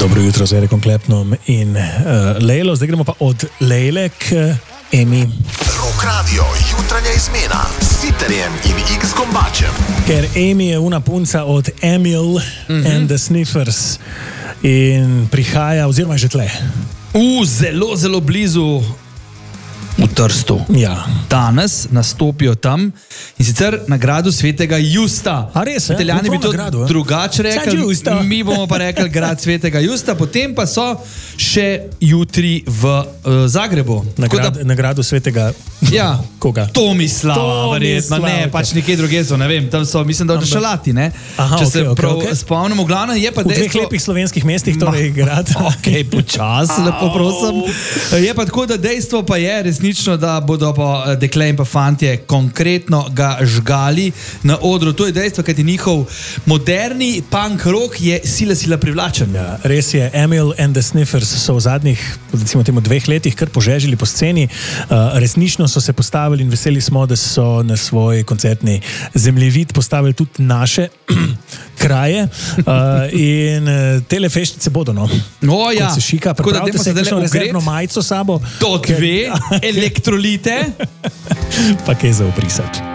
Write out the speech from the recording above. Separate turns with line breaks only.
Dobro jutro z Erekom Klepnom in Lejlo. Zdaj gremo pa od Lejle k Emi.
Rock Radio, jutranja izmena s Sitterjem in X Gombačem.
Ker Emi je una punca od Emil and the Sniffers in prihaja, oziroma je že tle.
Zelo, zelo blizu v Trstu.
Ja.
Danes nastopijo tam in sicer na gradu Svetega Justa.
A res,
Italijani bi to
gradu,
drugače rekli, mi bomo pa rekli grad Svetega Justa, potem pa so še jutri v Zagrebu.
Na gradu Svetega...
Ja,
koga?
Tomislava, verjetno, ne, pač nekje druge so, ne vem, tam so, mislim, da v Šalati, ne?
Aha,
če se prav
okay.
spomnimo, glavno je pa
v
dejstvo...
dveh lepih slovenskih mestih, torej grad.
Ok, počas, lepo prosim. Je pa tako, da dejstvo pa je resnično, da bodo pa dekle in pa fantje konkretno ga žgali na odru. To je dejstvo, kajti njihov moderni punk rock je sila privlačen.
Ja, res je, Emil and the Sniffers so v zadnjih, recimo temu 2 letih kar požežili po sceni. Resnično so se postavili in veseli smo, da so na svoj koncertni zemljevid postavili tudi naše kraje in tele feštice bodo, no.
O ja,
kot se šika, pripravite se kakšno rezervno majico sabo.
To 2 elektrolite.
Pa kaj za obrisati.